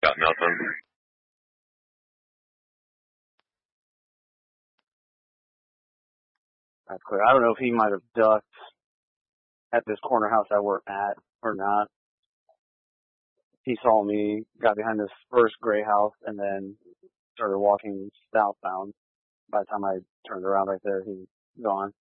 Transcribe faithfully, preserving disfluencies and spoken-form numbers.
Got nothing. That's clear. I don't know if he might have ducked at this corner house I work at or not. He saw me, got behind this first gray house, and then started walking southbound. By the time I turned around right there, he was gone.